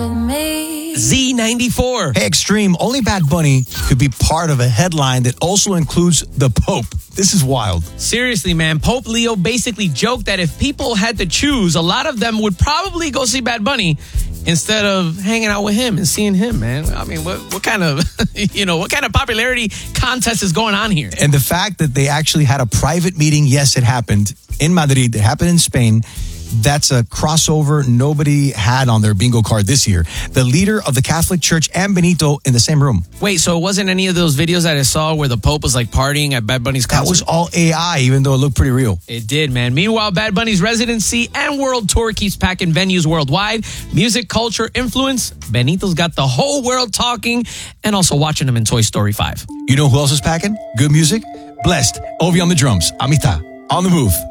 Z94. Hey, Extreme, only Bad Bunny could be part of a headline that also includes the Pope. This is wild. Seriously, man. Pope Leo basically joked that if people had to choose, a lot of them would probably go see Bad Bunny instead of hanging out with him and seeing him, man. I mean, what kind of, what kind of popularity contest is going on here? And the fact that they actually had a private meeting, yes, it happened in Madrid, it happened in Spain. That's a crossover nobody had on their bingo card this year. The leader of the Catholic Church and Benito in the same room. Wait, so it wasn't any of those videos that I saw where the Pope was like partying at Bad Bunny's concert? That was all AI, even though it looked pretty real. It did, man. Meanwhile, Bad Bunny's residency and world tour keeps packing venues worldwide. Music, culture, influence. Benito's got the whole world talking and also watching him in Toy Story 5. You know who else is packing? Good music? Blessed. Ovi on the drums. Amistad. On the move.